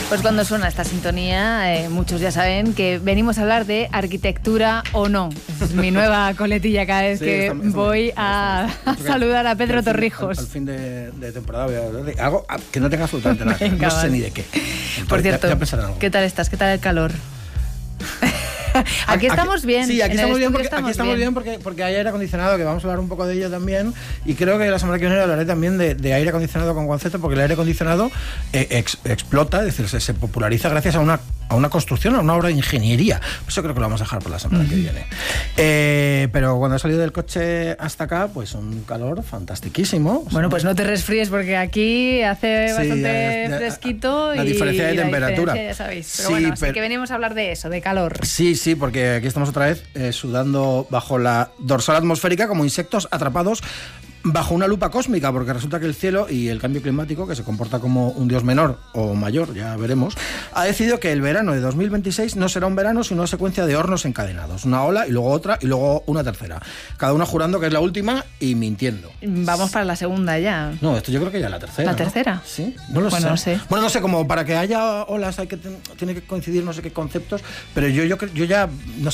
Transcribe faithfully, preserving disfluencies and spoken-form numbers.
Pues cuando suena esta sintonía, eh, muchos ya saben que venimos a hablar de arquitectura o no. Es mi nueva coletilla cada vez sí, que está, está voy bien, a, está bien. a saludar a Pedro al Torrijos. Fin, al, al fin de, de temporada voy a hablar de algo que no tenga absolutamente nada. Venga, no sé vale. ni de qué. Entonces, Por cierto, ya, ya ¿qué tal estás? ¿Qué tal el calor? Aquí estamos bien. Sí, aquí estamos bien porque, estamos aquí estamos bien. bien porque, porque hay aire acondicionado, que vamos a hablar un poco de ello también. Y creo que la semana que viene hablaré también de, de aire acondicionado con concepto, porque el aire acondicionado eh, ex, explota, es decir, se, se populariza gracias a una, a una construcción, a una obra de ingeniería. Eso creo que lo vamos a dejar para la semana uh-huh. que viene. Eh, pero cuando he salido del coche hasta acá, pues un calor fantastiquísimo. Bueno, pues no te resfríes porque aquí hace sí, bastante ya, ya, fresquito. La y diferencia de y temperatura. Diferencia, ya sabéis. Pero sí, bueno, pero... así que venimos a hablar de eso, de calor. Sí, sí, porque aquí estamos otra vez eh, sudando bajo la dorsal atmosférica como insectos atrapados bajo una lupa cósmica, porque resulta que el cielo y el cambio climático, que se comporta como un dios menor o mayor, ya veremos, ha decidido que el verano de dos mil veintiséis no será un verano, sino una secuencia de hornos encadenados. Una ola y luego otra y luego una tercera. Cada una jurando que es la última y mintiendo. Vamos para la segunda ya. No, esto yo creo que ya es la tercera. ¿La ¿no? tercera? Sí, no lo bueno, sé. No sé. Bueno, no sé, como para que haya olas hay que tiene que coincidir no sé qué conceptos, pero yo, yo, yo ya no sé.